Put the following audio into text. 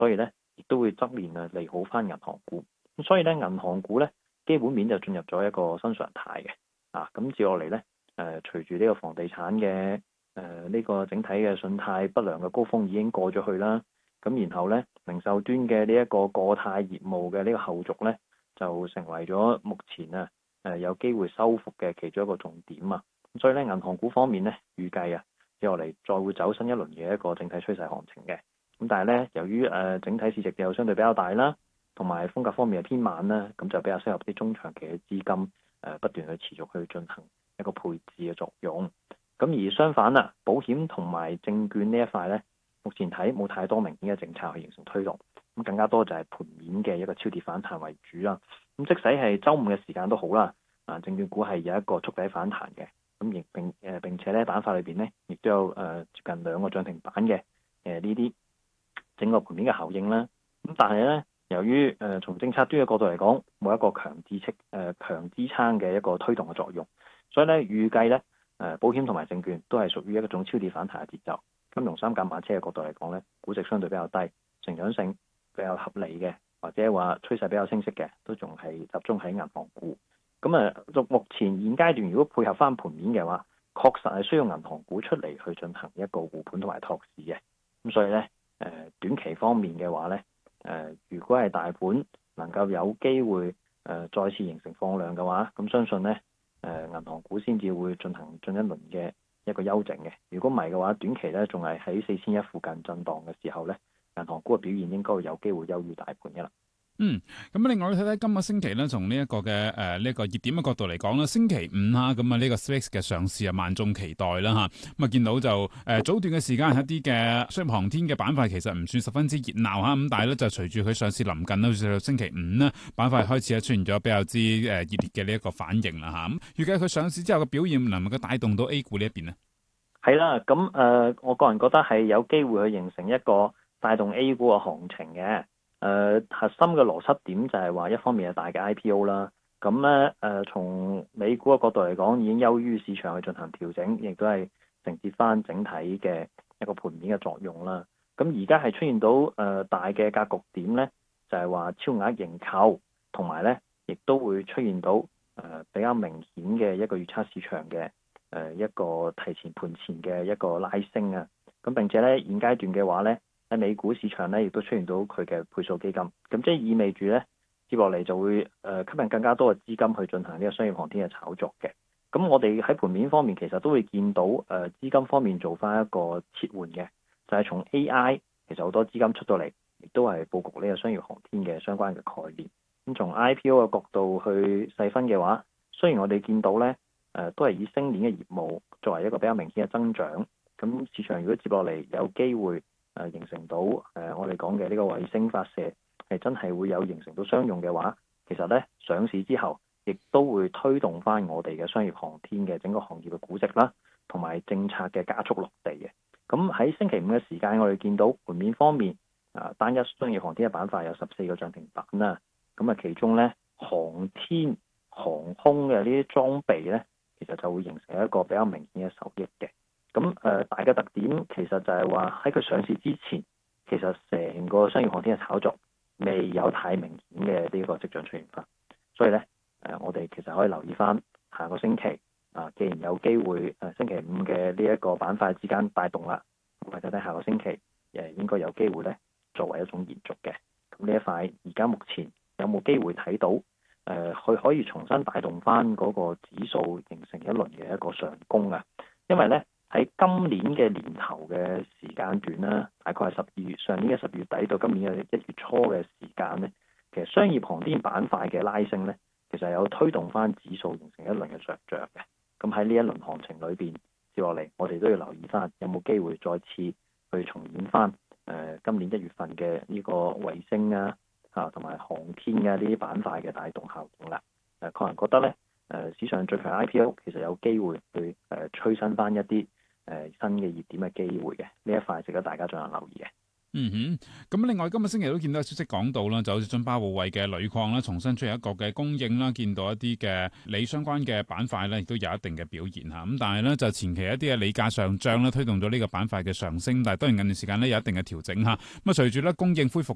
所以咧亦都會側面利好翻銀行股。咁所以咧銀行股咧基本面就進入咗一個新常態嘅。咁接落嚟咧隨住呢個房地產嘅呢個整體嘅信貸不良嘅高峰已經過咗去啦。咁然後咧零售端嘅呢一個過貸業務嘅呢個後續咧就成為咗目前有機會收復嘅其中一個重點啊。所以咧銀行股方面咧預計接落嚟再會走新一輪嘅一個整體趨勢行情嘅。咁但係咧由於整體市值又相對比較大啦，同埋風格方面係偏慢啦，咁就比較適合啲中長期嘅資金不斷去持續去進行一個配置嘅作用。咁而相反保險同埋證券呢一塊咧，目前睇冇太多明顯嘅政策去形成推動，咁更加多就係盤面嘅一個超跌反彈為主啦。咁即使係週五嘅時間都好啦，證券股係有一個觸底反彈嘅，咁並且咧板塊裏邊咧亦都有接近2個漲停板嘅呢啲整個盤面嘅效應啦。咁但係咧由於從政策端嘅角度嚟講，冇一個強支撐嘅一個推動嘅作用，所以咧預計咧保險同埋證券都係屬於一種超跌反彈嘅節奏。金融三駕馬車嘅角度嚟講咧，估值相對比較低，成長性比較合理嘅，或者話趨勢比較清晰嘅，都仲係集中喺銀行股。咁目前現階段如果配合翻盤面嘅話，確實係需要銀行股出嚟去進行一個護盤同埋托市嘅。咁所以咧短期方面嘅話咧如果係大盤能夠有機會再次形成放量嘅話，咁相信咧銀行股先至會進行進一輪嘅一個休整嘅。如果唔係嘅話，短期咧仲係喺4100附近震盪嘅時候咧，銀行股嘅表現應該會有機會優於大盤嘅啦。 咁另外睇睇今個星期咧，從呢一個嘅呢個熱點嘅角度嚟講咧，星期五咁呢個 SPAC 嘅上市萬眾期待啦咁見到就早段嘅時間一啲嘅商業航天嘅板塊其實唔算十分之熱鬧咁但係咧就隨住佢上市臨近啦，好似到星期五呢板塊開始出現咗比較之熱烈嘅呢一個反應啦咁預計佢上市之後嘅表現能唔能夠帶動到 A 股呢一邊呢？ 係啦，咁我個人覺得係有機會去形成一個帶動 A 股嘅行情嘅。核心嘅邏輯點就係話，一方面係大嘅 IPO 啦，咁咧從美股嘅角度嚟講，已經優於市場去進行調整，亦都係承接翻整體嘅一個盤面嘅作用啦。咁而家係出現到大嘅格局點咧，就係話超額認購，同埋咧亦都會出現到比較明顯嘅一個預測市場嘅一個提前盤前嘅一個拉升啊。咁並且咧現階段嘅話咧，喺美股市場咧，亦都出現到佢嘅倍數基金，咁即係意味住咧，接落嚟就會吸引更加多嘅資金去進行呢個商業航天嘅炒作嘅。咁我哋喺盤面方面其實都會見到資金方面做翻一個切換嘅，就係從 AI 其實好多資金出到嚟，亦都係佈局呢個商業航天嘅相關嘅概念。咁從 IPO 嘅角度去細分嘅話，雖然我哋見到咧都係以星鏈嘅業務作為一個比較明顯嘅增長，咁市場如果接落嚟有機會形成到我哋講嘅呢個衛星發射係真係會有形成到商用嘅話，其實咧上市之後亦都會推動翻我哋嘅商業航天嘅整個行業嘅估值啦，同埋政策嘅加速落地嘅。咁喺星期五嘅時間，我哋見到盤面方面單一商業航天嘅板塊有14個漲停板啦。咁其中咧航天航空嘅呢啲裝備咧，其實就會形成一個比較明顯嘅受益嘅。咁大嘅特點其實就係話喺佢上市之前，其實成個商業航天嘅炒作未有太明顯嘅呢個跡象出現翻，所以咧我哋其實可以留意翻下個星期既然有機會星期五嘅呢一個板塊之間帶動啦，咁睇睇下個星期應該有機會咧作為一種延續嘅。咁呢一塊而家目前有冇機會睇到佢可以重新帶動翻嗰個指數形成一輪嘅一個上攻啊？因為咧喺今年嘅年頭嘅時間段啦，大概係上年嘅12月底到今年嘅1月初嘅時間咧，其實商業航天板塊嘅拉升咧，其實有推動翻指數形成一輪嘅上漲嘅。咁喺呢一輪行情裏邊接落嚟，我哋都要留意翻有冇機會再次去重演翻今年1月份嘅呢個衛星同埋航天呢啲板塊嘅帶動效應啦。個人覺得咧市場最強 IPO 其實有機會去催生翻一啲新嘅熱點嘅機會嘅，呢一塊值得大家進行留意嘅。 咁另外今個星期都見到消息講到啦，就好似津巴布韋嘅鋁礦啦，重新出現一個嘅供應啦，見到一啲嘅鋰相關嘅板塊咧，亦都有一定嘅表現嚇。咁但係咧就前期一啲嘅鋰價上漲咧，推動咗呢個板塊嘅上升，但係當然近段時間咧有一定嘅調整嚇。咁隨住咧供應恢復